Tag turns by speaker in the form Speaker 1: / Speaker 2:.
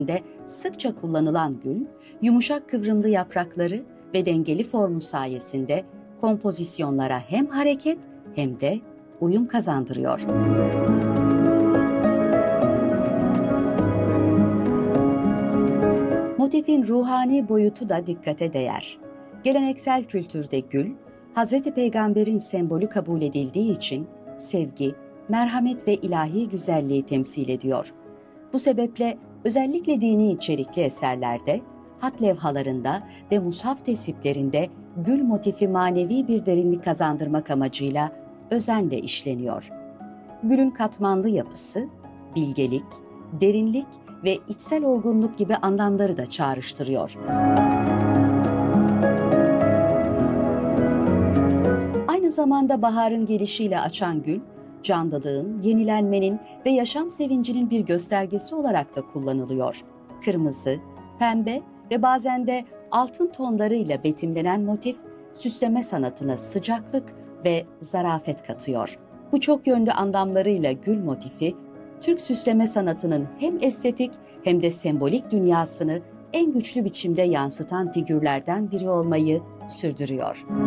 Speaker 1: sıkça kullanılan gül, yumuşak kıvrımlı yaprakları ve dengeli formu sayesinde kompozisyonlara hem hareket hem de uyum kazandırıyor. Motifin ruhani boyutu da dikkate değer. Geleneksel kültürde gül, Hazreti Peygamber'in sembolü kabul edildiği için sevgi, merhamet ve ilahi güzelliği temsil ediyor. Bu sebeple özellikle dini içerikli eserlerde, hat levhalarında ve mushaf tesiplerinde gül motifi manevi bir derinlik kazandırmak amacıyla özenle işleniyor. Gülün katmanlı yapısı, bilgelik, derinlik ve içsel olgunluk gibi anlamları da çağrıştırıyor. Aynı zamanda baharın gelişiyle açan gül, canlılığın, yenilenmenin ve yaşam sevincinin bir göstergesi olarak da kullanılıyor. Kırmızı, pembe ve bazen de altın tonlarıyla betimlenen motif, süsleme sanatına sıcaklık ve zarafet katıyor. Bu çok yönlü anlamlarıyla gül motifi, Türk süsleme sanatının hem estetik hem de sembolik dünyasını en güçlü biçimde yansıtan figürlerden biri olmayı sürdürüyor.